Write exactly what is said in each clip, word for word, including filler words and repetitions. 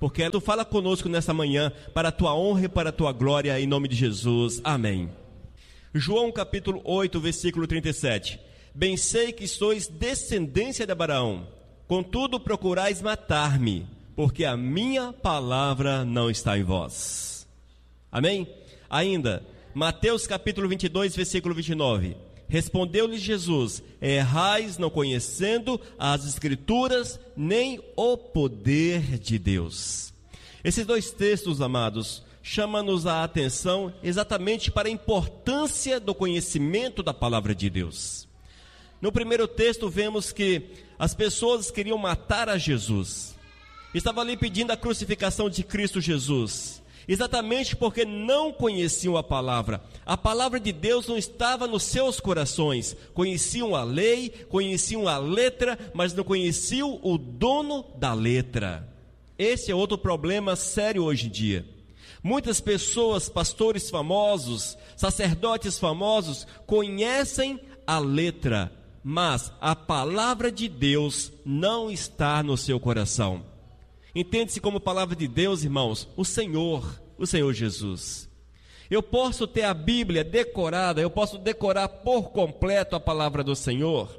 porque tu fala conosco nessa manhã, para a tua honra e para a tua glória, em nome de Jesus, amém. João capítulo oito, versículo trinta e sete. Bem sei que sois descendência de Abraão, contudo procurais matar-me, porque a minha palavra não está em vós. Amém? Ainda, Mateus capítulo vinte e dois, versículo vinte e nove. Respondeu-lhes Jesus: errais não conhecendo as Escrituras, nem o poder de Deus. Esses dois textos, amados, chamam-nos a atenção exatamente para a importância do conhecimento da palavra de Deus. No primeiro texto vemos que as pessoas queriam matar a Jesus. Estavam ali pedindo a crucificação de Cristo Jesus, exatamente porque não conheciam a palavra. A palavra de Deus não estava nos seus corações. Conheciam a lei, conheciam a letra, mas não conheciam o dono da letra. Esse é outro problema sério hoje em dia. Muitas pessoas, pastores famosos, sacerdotes famosos, conhecem a letra, mas a palavra de Deus não está no seu coração. Entende-se como palavra de Deus, irmãos, o Senhor, o Senhor Jesus. Eu posso ter a Bíblia decorada, eu posso decorar por completo a palavra do Senhor,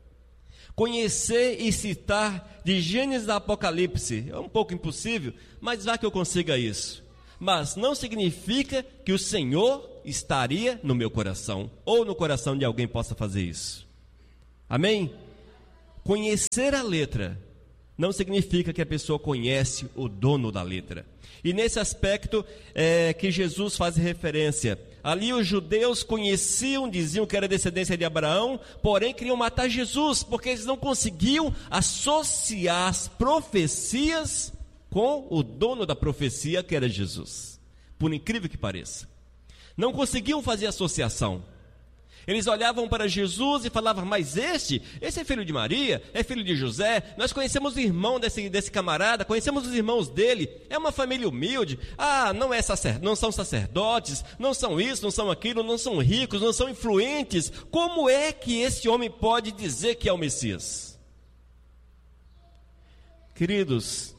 conhecer e citar de Gênesis a Apocalipse. É um pouco impossível, mas vá que eu consiga isso. Mas não significa que o Senhor estaria no meu coração, ou no coração de alguém possa fazer isso. Amém? Conhecer a letra não significa que a pessoa conhece o dono da letra. E nesse aspecto é que Jesus faz referência. Ali os judeus conheciam, diziam que era descendência de Abraão, porém queriam matar Jesus, porque eles não conseguiam associar as profecias com o dono da profecia, que era Jesus. Por incrível que pareça, não conseguiam fazer associação. Eles olhavam para Jesus e falavam: mas este, esse é filho de Maria, é filho de José, nós conhecemos o irmão desse, desse camarada, conhecemos os irmãos dele, é uma família humilde, ah, não, é sacer, não são sacerdotes, não são isso, não são aquilo, não são ricos, não são influentes. Como é que esse homem pode dizer que é o Messias? Queridos,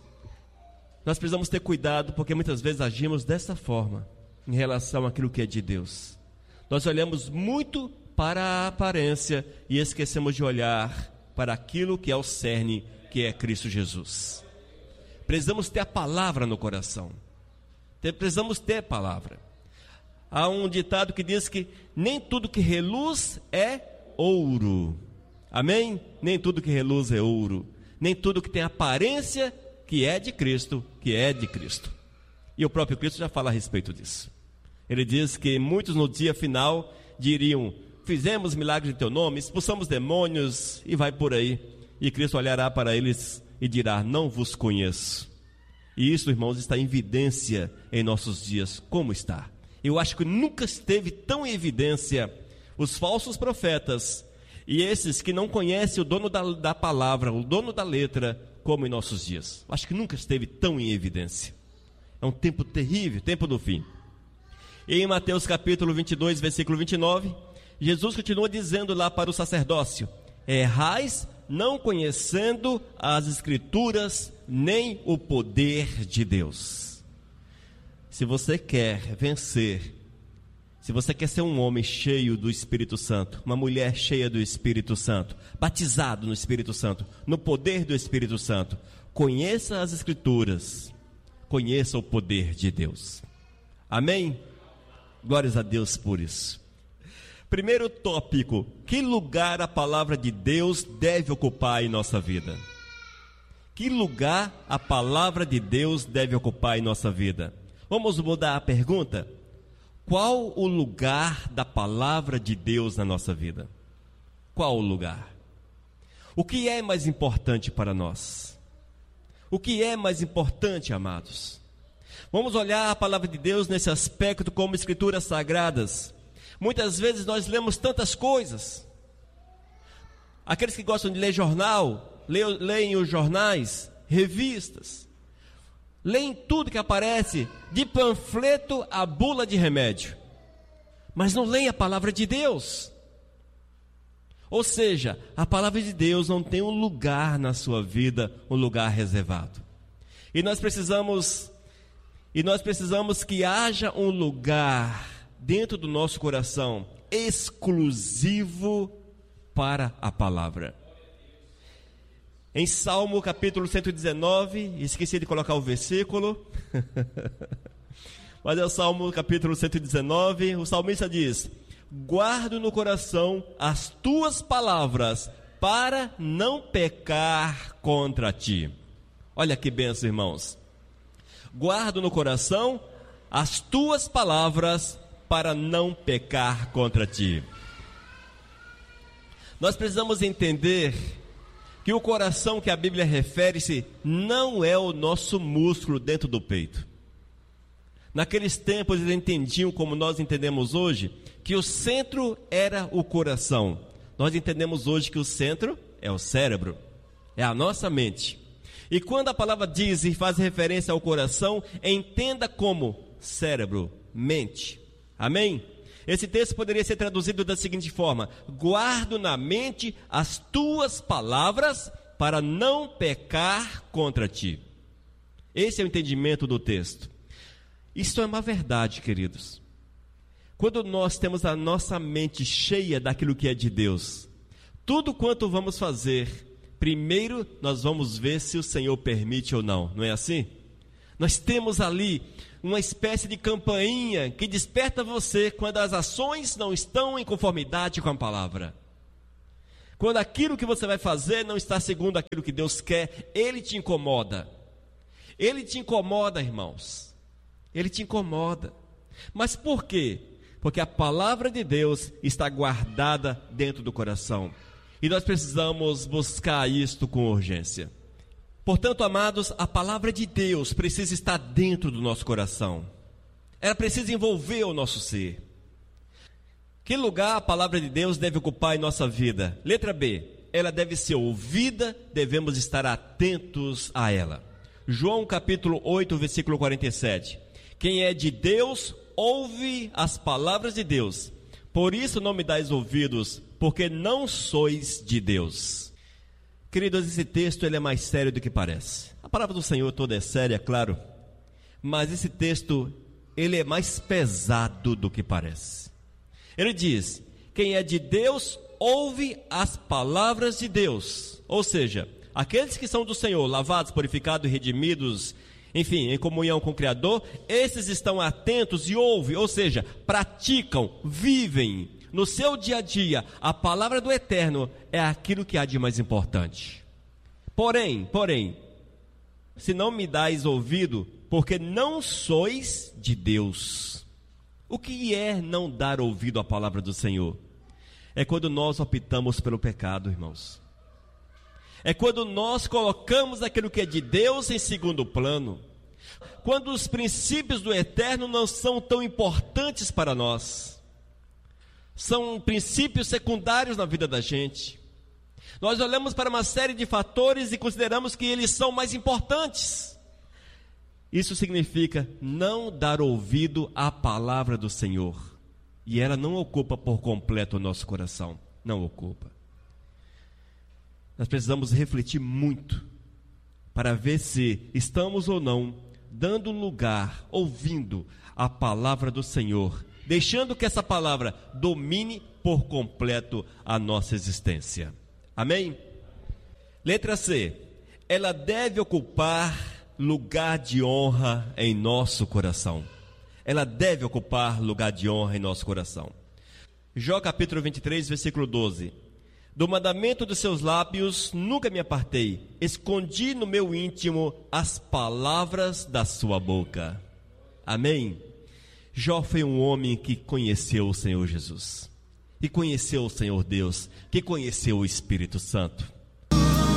nós precisamos ter cuidado, porque muitas vezes agimos dessa forma em relação àquilo que é de Deus. Nós olhamos muito para a aparência e esquecemos de olhar para aquilo que é o cerne, que é Cristo Jesus. Precisamos ter a palavra no coração. Precisamos ter a palavra. Há um ditado que diz que nem tudo que reluz é ouro. Amém? Nem tudo que reluz é ouro. Nem tudo que tem aparência que é de Cristo, que é de Cristo. E o próprio Cristo já fala a respeito disso. Ele diz que muitos no dia final diriam: fizemos milagres em teu nome, expulsamos demônios, e vai por aí. E Cristo olhará para eles e dirá: não vos conheço. E isso, irmãos, está em evidência em nossos dias. Como está? Eu acho que nunca esteve tão em evidência os falsos profetas e esses que não conhecem o dono da, da palavra, o dono da letra, como em nossos dias. Acho que nunca esteve tão em evidência. É um tempo terrível, tempo do fim. E em Mateus capítulo vinte e dois, versículo vinte e nove, Jesus continua dizendo lá para o sacerdócio: errais não conhecendo as Escrituras, nem o poder de Deus. Se você quer vencer, se você quer ser um homem cheio do Espírito Santo, uma mulher cheia do Espírito Santo, batizado no Espírito Santo, no poder do Espírito Santo, conheça as Escrituras, conheça o poder de Deus. Amém? Glórias a Deus por isso. Primeiro tópico: que lugar a palavra de Deus deve ocupar em nossa vida? Que lugar a palavra de Deus deve ocupar em nossa vida? Vamos mudar a pergunta? Qual o lugar da palavra de Deus na nossa vida? Qual o lugar? O que é mais importante para nós? O que é mais importante, amados? Vamos olhar a palavra de Deus nesse aspecto como escrituras sagradas. Muitas vezes nós lemos tantas coisas. Aqueles que gostam de ler jornal, leem os jornais, revistas, leem tudo que aparece, de panfleto a bula de remédio, mas não leem a palavra de Deus. Ou seja, a palavra de Deus não tem um lugar na sua vida, um lugar reservado. E nós precisamos, e nós precisamos que haja um lugar dentro do nosso coração exclusivo para a palavra. Em Salmo capítulo cento e dezenove, esqueci de colocar o versículo, mas é o Salmo capítulo cento e dezenove, o salmista diz: guardo no coração as tuas palavras para não pecar contra ti. Olha que bênção, irmãos. Guardo no coração as tuas palavras para não pecar contra ti. Nós precisamos entender que o coração que a Bíblia refere-se não é o nosso músculo dentro do peito. Naqueles tempos eles entendiam, como nós entendemos hoje, que o centro era o coração. Nós entendemos hoje que o centro é o cérebro, é a nossa mente. E quando a palavra diz e faz referência ao coração, entenda como cérebro, mente. Amém? Esse texto poderia ser traduzido da seguinte forma: guardo na mente as tuas palavras para não pecar contra ti. Esse é o entendimento do texto. Isso é uma verdade, queridos. Quando nós temos a nossa mente cheia daquilo que é de Deus, tudo quanto vamos fazer, primeiro nós vamos ver se o Senhor permite ou não, não é assim? Nós temos ali uma espécie de campainha que desperta você quando as ações não estão em conformidade com a palavra. Quando aquilo que você vai fazer não está segundo aquilo que Deus quer, Ele te incomoda. Ele te incomoda, irmãos. Ele te incomoda. Mas por quê? Porque a palavra de Deus está guardada dentro do coração. E nós precisamos buscar isto com urgência. Portanto, amados, a palavra de Deus precisa estar dentro do nosso coração. Ela precisa envolver o nosso ser. Que lugar a palavra de Deus deve ocupar em nossa vida? Letra B, ela deve ser ouvida, devemos estar atentos a ela. João capítulo oito, versículo quarenta e sete. Quem é de Deus, ouve as palavras de Deus. Por isso não me dais ouvidos, porque não sois de Deus. Queridos, esse texto ele é mais sério do que parece. A palavra do Senhor toda é séria, é claro. Mas esse texto, ele é mais pesado do que parece. Ele diz: quem é de Deus, ouve as palavras de Deus. Ou seja, aqueles que são do Senhor, lavados, purificados e redimidos, enfim, em comunhão com o Criador, esses estão atentos e ouvem, ou seja, praticam, vivem no seu dia a dia. A palavra do Eterno é aquilo que há de mais importante. Porém, porém, se não me dais ouvido, porque não sois de Deus. O que é não dar ouvido à palavra do Senhor? É quando nós optamos pelo pecado, irmãos. É quando nós colocamos aquilo que é de Deus em segundo plano. Quando os princípios do Eterno não são tão importantes para nós. São princípios secundários na vida da gente. Nós olhamos para uma série de fatores e consideramos que eles são mais importantes. Isso significa não dar ouvido à palavra do Senhor. E ela não ocupa por completo o nosso coração. Não ocupa. Nós precisamos refletir muito para ver se estamos ou não dando lugar, ouvindo a palavra do Senhor, deixando que essa palavra domine por completo a nossa existência. Amém? Letra C. Ela deve ocupar lugar de honra em nosso coração. Ela deve ocupar lugar de honra em nosso coração. Jó capítulo vinte e três, versículo doze. Do mandamento dos seus lábios nunca me apartei, escondi no meu íntimo as palavras da sua boca. Amém? Jó foi um homem que conheceu o Senhor Jesus, que conheceu o Senhor Deus, que conheceu o Espírito Santo.